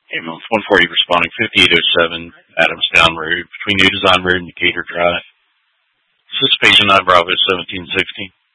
Ambulance 140 responding 5807 Adamstown Road between New Design Road and Decatur Drive. This is patient 9 Bravo 1716.